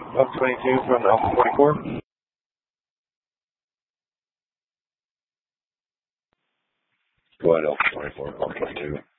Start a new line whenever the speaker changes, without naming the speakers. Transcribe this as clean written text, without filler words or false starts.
Up 22 from Alpha 44.
Go ahead, Alpha 24, Alpha 22.